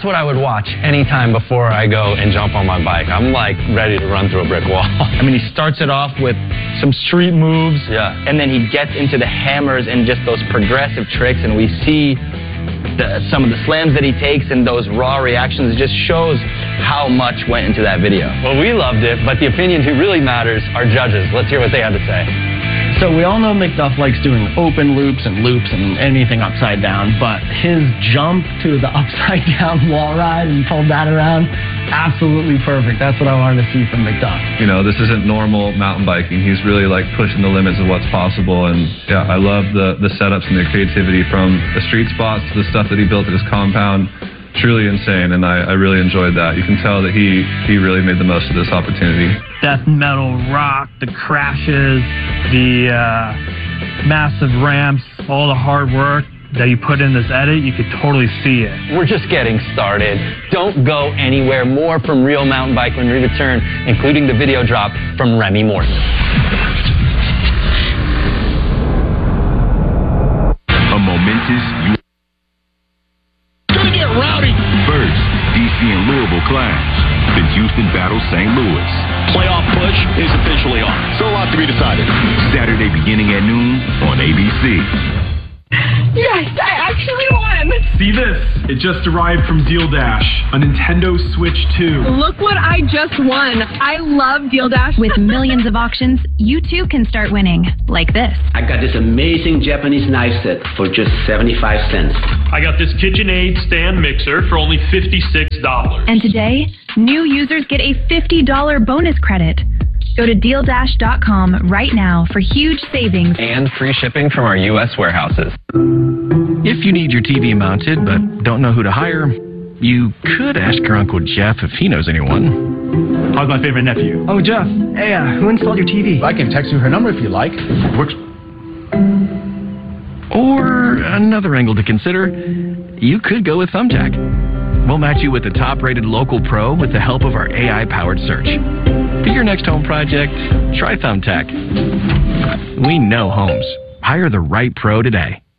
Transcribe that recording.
That's what I would watch anytime before I go and jump on my bike. I'm like ready to run through a brick wall. I mean, he starts it off with some street moves, and then he gets into the hammers and just those progressive tricks, and we see some of the slams that he takes and those raw reactions. It just shows how much went into that video. Well, we loved it, but the opinion who really matters are judges. Let's hear what they had to say. So we all know McDuff likes doing open loops and anything upside down, but his jump to the upside down wall ride and pulled that around, absolutely perfect. That's what I wanted to see from McDuff. You know, this isn't normal mountain biking. He's really like pushing the limits of what's possible, and yeah, I love the setups and the creativity from the street spots to the stuff that he built at his compound. Truly insane, and I really enjoyed that. You can tell that he really made the most of this opportunity. Death metal rock, the crashes, the massive ramps, all the hard work that you put in this edit, you could totally see it. We're just getting started. Don't go anywhere. More from Real Mountain Bike when we return, including the video drop from Remy Morton. A momentous rowdy. First, DC and Louisville clash. Then Houston battles St. Louis. Playoff push is officially on. So a lot to be decided. Saturday beginning at noon on ABC. Yes, I actually won! See this? It just arrived from Deal Dash, a Nintendo Switch 2. Look what I just won. I love Deal Dash. With millions of auctions, you too can start winning, like this. I got this amazing Japanese knife set for just 75 cents. I got this KitchenAid stand mixer for only $56. And today, new users get a $50 bonus credit. Go to DealDash.com right now for huge savings and free shipping from our U.S. warehouses. If you need your TV mounted but don't know who to hire, you could ask your Uncle Jeff if he knows anyone. How's my favorite nephew? Oh, Jeff. Hey, who installed your TV? I can text you her number if you like. Works. Or another angle to consider, you could go with Thumbtack. We'll match you with the top-rated local pro with the help of our AI-powered search. For your next home project, try Thumbtack. We know homes. Hire the right pro today.